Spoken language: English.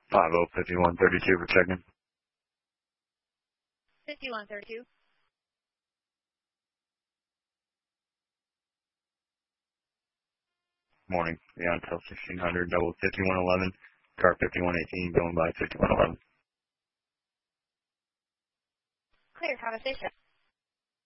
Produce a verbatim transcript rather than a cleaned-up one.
five oh fifty-one thirty-two for checking. fifty-one thirty-two. Morning. Beyond Tel sixteen hundred, double fifty-one eleven, car fifty-one eighteen, going by fifty-one eleven. Clear conversation.